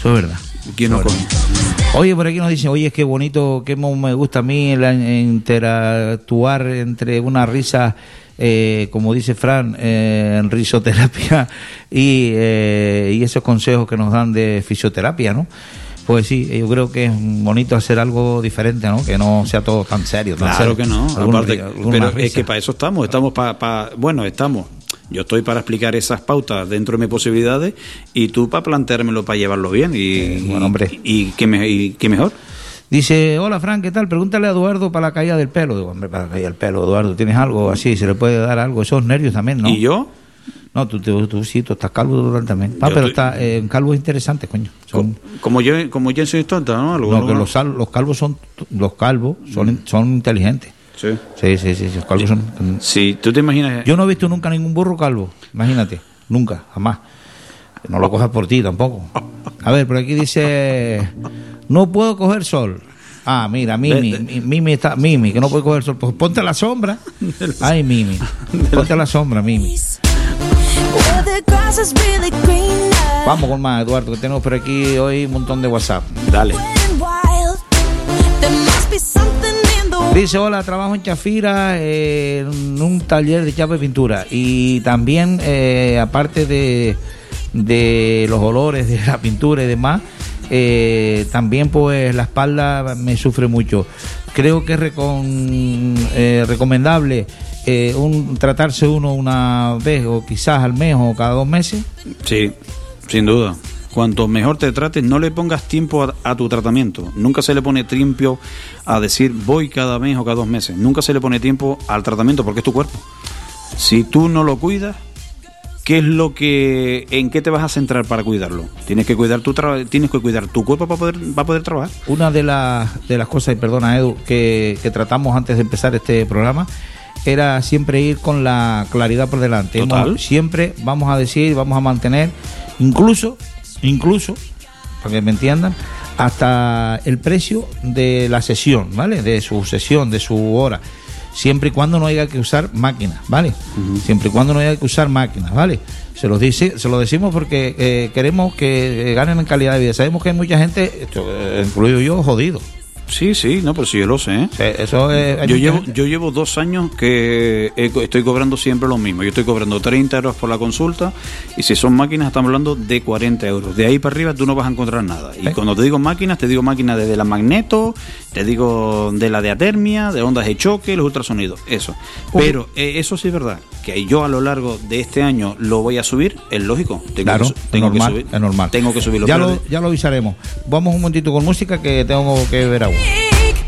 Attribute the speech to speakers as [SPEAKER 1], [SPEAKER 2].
[SPEAKER 1] Eso es verdad.
[SPEAKER 2] ¿Quién no come?
[SPEAKER 1] Oye, por aquí nos dicen, oye, qué bonito, qué me gusta a mí interactuar entre una risa, como dice Fran, en risoterapia y esos consejos que nos dan de fisioterapia, ¿no? Pues sí, yo creo que es bonito hacer algo diferente, ¿no? Que no sea todo tan serio.
[SPEAKER 2] Claro que no, aparte, pero es que para eso estamos estamos. Yo estoy para explicar esas pautas dentro de mis posibilidades y tú para planteármelo, para llevarlo bien
[SPEAKER 1] bueno, hombre.
[SPEAKER 2] Y qué mejor.
[SPEAKER 1] Dice, hola Fran, ¿qué tal? Pregúntale a Eduardo para la caída del pelo. Digo, hombre, para la caída del pelo, Eduardo, ¿tienes algo así? ¿Se le puede dar algo? Esos nervios también, ¿no?
[SPEAKER 2] ¿Y yo?
[SPEAKER 1] No, tú sí, tú estás calvo total también. Pero está en calvo es interesante, coño.
[SPEAKER 2] Como yo soy tonta, ¿no?
[SPEAKER 1] No, que los calvos son inteligentes.
[SPEAKER 2] Sí.
[SPEAKER 1] Sí, los calvos son...
[SPEAKER 2] Sí, tú te imaginas...
[SPEAKER 1] Yo no he visto nunca ningún burro calvo, imagínate, nunca, jamás. No lo cojas por ti tampoco. A ver, por aquí dice, no puedo coger sol. Ah, mira, Mimi, que no puede coger sol. Pues ponte a la sombra. Ay, Mimi, ponte a la sombra, Mimi. Vamos con más, Eduardo, que tenemos por aquí hoy un montón de WhatsApp.
[SPEAKER 2] Dale.
[SPEAKER 1] Dice, hola, trabajo en Chafira en un taller de chapa y pintura. Y también, aparte de los olores de la pintura y demás, también pues la espalda me sufre mucho. Creo que es recomendable tratarse uno una vez o quizás al mes o cada 2 meses.
[SPEAKER 2] Sí, sin duda. Cuanto mejor te trates, no le pongas tiempo a tu tratamiento. Nunca se le pone tiempo a decir voy cada mes o cada 2 meses. Nunca se le pone tiempo al tratamiento porque es tu cuerpo. Si tú no lo cuidas, ¿en qué te vas a centrar para cuidarlo? Tienes que cuidar tu cuerpo para poder trabajar.
[SPEAKER 1] Una de las cosas, y perdona Edu, que tratamos antes de empezar este programa, era siempre ir con la claridad por delante. Siempre vamos a decir, vamos a mantener, incluso, para que me entiendan, hasta el precio de la sesión, ¿vale? De su sesión, de su hora. Siempre y cuando no haya que usar máquinas, ¿vale? Uh-huh. Siempre y cuando no haya que usar máquinas, ¿vale? Se lo decimos porque queremos que ganen en calidad de vida. Sabemos que hay mucha gente, incluido yo, jodido.
[SPEAKER 2] Sí, no, pero sí yo lo sé, ¿eh?
[SPEAKER 1] Sí, eso es,
[SPEAKER 2] yo llevo 2 años que estoy cobrando siempre lo mismo. Yo estoy cobrando 30 euros por la consulta y si son máquinas estamos hablando de 40 euros. De ahí para arriba tú no vas a encontrar nada. Y cuando te digo máquinas desde la magneto, te digo de la de atermia, de ondas de choque, los ultrasonidos, eso. Pero eso sí es verdad, que yo a lo largo de este año lo voy a subir, es lógico.
[SPEAKER 1] Es normal.
[SPEAKER 2] Tengo que subirlo.
[SPEAKER 1] Ya lo avisaremos. Vamos un momentito con música que tengo que ver agua.